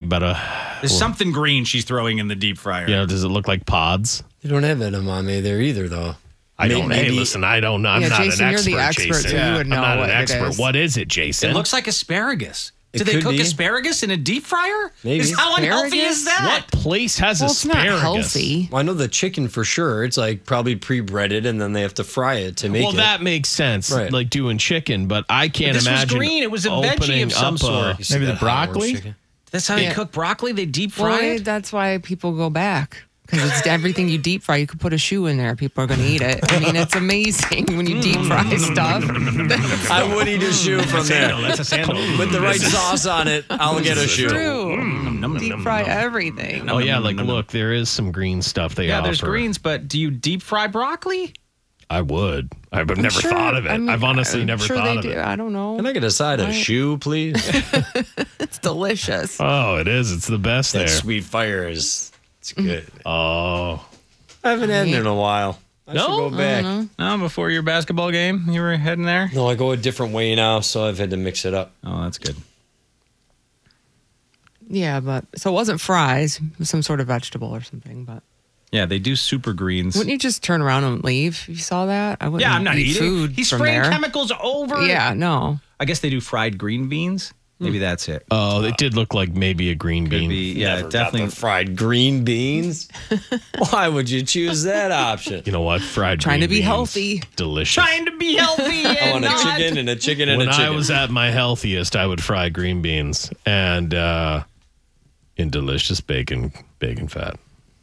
about There's something green she's throwing in the deep fryer. does it look like pods? You don't have edamame there either, though. Hey, listen, I don't know. I'm not Jason, an expert, you're the expert, Jason. so you would know I'm not what an it expert. is. What is it, Jason? It looks like asparagus. Do It they could cook be. asparagus in a deep fryer? Maybe. How unhealthy Asparagus? is that? What place has Well, it's asparagus? not healthy. Well, I know the chicken for sure. It's like probably pre-breaded, and then they have to fry it to make it. Well, that makes sense, Right. like doing chicken, but I can't But this was imagine. green. It was a veggie opening of some up sort. You see maybe the that hot orange broccoli. chicken? That's how you cook broccoli? They deep Well, fry it? that's why people go back. Because it's everything you deep fry. You could put a shoe in there. People are going to eat it. I mean, it's amazing when you deep fry stuff. I would eat a shoe from there. That's a sandal. With the right sauce on it, I'll get a shoe. True. Deep fry everything. Oh yeah, like look, there is some green stuff they offer. There's greens, but do you deep fry broccoli? I would. I've never Sure. thought of it. I mean, I've honestly I'm never sure thought they of do. it. I don't know. Can I get a side of shoe, please? It's delicious. Oh, it is. It's the best there. That sweet fire it's good. Oh, I haven't had it in a while. I should go back. No, before your basketball game, you were heading there? No, I go a different way now, so I've had to mix it up. Oh, that's good. Yeah, but so it wasn't fries. It was some sort of vegetable or something. But Yeah, they do super greens. wouldn't you just turn around and leave if you saw that? I wouldn't. Yeah, I'm not eat eating. food He's from spraying there. chemicals over. Yeah, no. I guess they do fried green beans. Maybe that's it. oh, it did look like maybe a green Could bean. be, yeah, Never got definitely. the fried green beans. Why would you choose that option? You know what? Fried Trying green to be beans, healthy. delicious. Trying to be healthy. I want a not. chicken and a chicken and when a chicken. I was at my healthiest, I would fry green beans and in delicious bacon fat.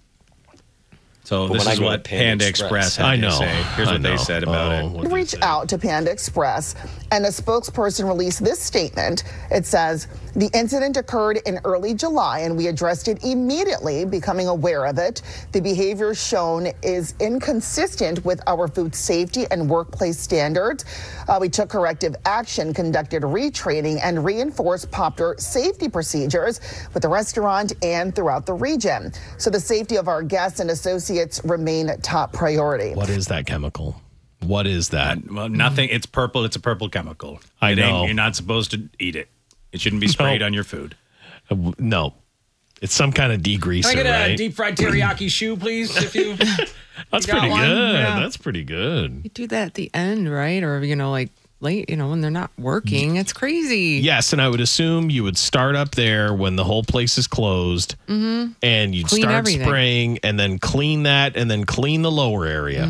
So But this when I is go what to Panda Panda Express, Express had I to know. say. Here's I what they know. said about it. What'd they Reach say? out to Panda Express, and a spokesperson released this statement. It says, the incident occurred in early July, and we addressed it immediately, becoming aware of it. The behavior shown is inconsistent with our food safety and workplace standards. We took corrective action, conducted retraining, and reinforced proper safety procedures with the restaurant and throughout the region. So the safety of our guests and associates remain top priority. What is that chemical? What is that? Well, nothing. It's purple. It's a purple chemical. I know. You're not supposed to eat it. It shouldn't be sprayed on your food. No. It's some kind of degreaser, Can I get a right? deep fried teriyaki shoe, please? If you. That's you got pretty one? good. Yeah. That's pretty good. You do that at the end, right? Or, like late, when they're not working. It's crazy. Yes, and I would assume you would start up there when the whole place is closed, and you'd Clean start everything. spraying, and then clean that, and then clean the lower area.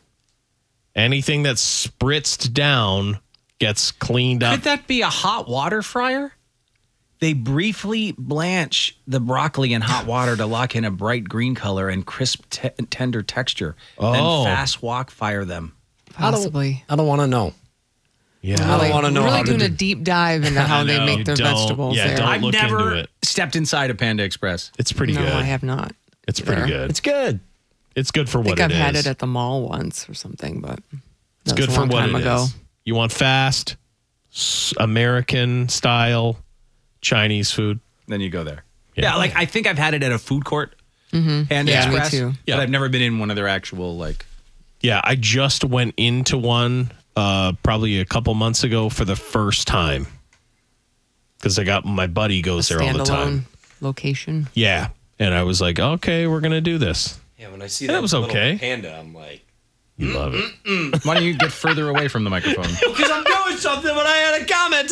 Anything that's spritzed down gets cleaned up. Could that be a hot water fryer? They briefly blanch the broccoli in hot water to lock in a bright green color and crisp, tender texture. Oh. Then fast wok fire them. Possibly. I don't want to know. Yeah, I don't want to know We're how really to doing do. a deep dive into how they know. make their Don't- vegetables yeah, there. don't I've look into never it. stepped inside a Panda Express. It's pretty no, good. I have not. It's pretty either. good. It's good. It's good for I think what I've it had is. it at the mall once or something, but It's that was good a for long what time it ago. is. You want fast, American style Chinese food? Then you go there. Yeah. Yeah, like I think I've had it at a food court. Panda Yeah, me Express. too. Yeah. But I've never been in one of their actual like. Yeah, I just went into one probably a couple months ago for the first time because I got my buddy goes there all the time. Standalone location. Yeah, and I was like, okay, we're gonna do this. Yeah, when I see That that was little okay. panda, I'm like, You love it. Why don't you get further away from the microphone? because I'm doing something, but I had a comment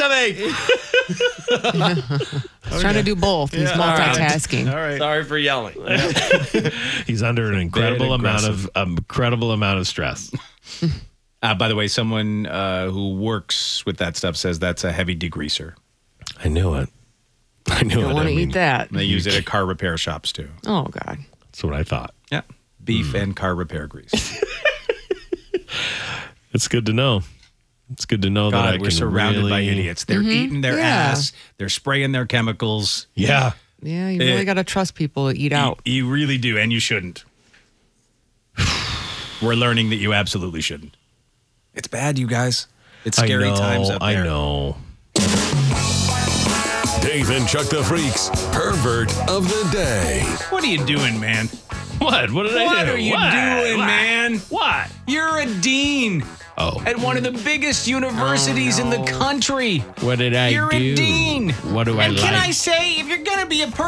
to make. He's trying to do both. He's multitasking. All right. Sorry for yelling. He's under an incredible amount aggressive. of stress. By the way, someone who works with that stuff says that's a heavy degreaser. I knew it. I knew Don't it. want I to mean, eat that. They use it at car repair shops too. Oh, God. That's what I thought. Yeah. Beef and car repair grease. It's good to know. It's good to know that I God, we're can surrounded by really- idiots. They're eating their Yeah. ass. They're spraying their chemicals. Yeah. Yeah, you really got to trust people to eat out. You really do, and you shouldn't. We're learning that you absolutely shouldn't. It's bad, you guys. It's scary I know, times up there. I know. Dave and Chuck the Freaks, pervert of the day. What are you doing, man? What? What did I do? What are you doing, man? What? You're a dean Oh. at one of the biggest universities in the country. What did I You're do? a dean. What do I and like? can I say, if you're going to be a